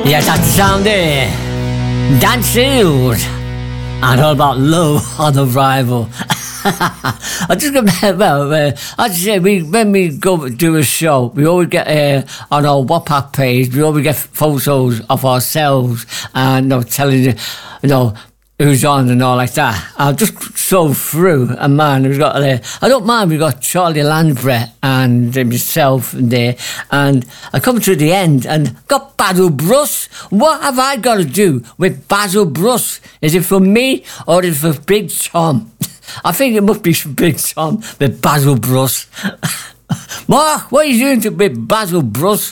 Yes, that's the sound there. Dan Shield. And all about Low on Arrival. I just remember, I'd say when we go do a show, we always get on our WhatsApp page, we always get photos of ourselves and telling you, who's on and all like that. I just saw through a man who's got I don't mind, we've got Charlie Lansbury and myself there, and I come to the end and got Basil Bruce. What have I got to do with Basil Bruce? Is it for me or is it for Big Tom? I think it must be for Big Tom with Basil Bruce. Mark, what are you doing to with Basil Bruce?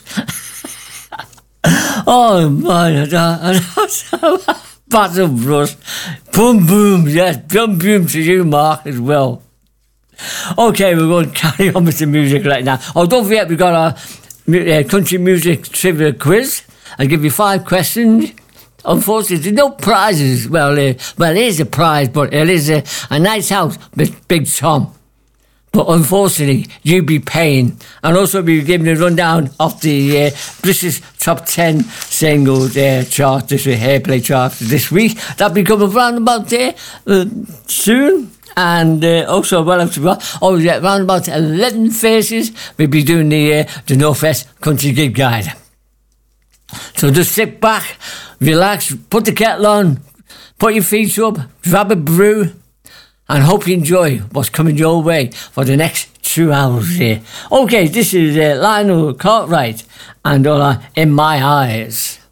Oh my God. Basil Bruce. Boom boom, yes, boom boom to you, Mark, as well. Okay, we're going to carry on with the music right now. Oh, don't forget, we've got our country music trivia quiz. I'll give you 5 questions. Unfortunately, there's no prizes. Well, it is a prize, but it is a nice house with Big Tom. But unfortunately, you'll be paying. And also be giving a rundown of the British Top 10 singles chart, this airplay chart this week. That'll be coming round about there soon. And also, well, round about 11 faces, we'll be doing the North West Country Gig Guide. So just sit back, relax, put the kettle on, put your feet up, grab a brew, and hope you enjoy what's coming your way for the next 2 hours here. Okay, this is Lionel Cartwright and In My Eyes.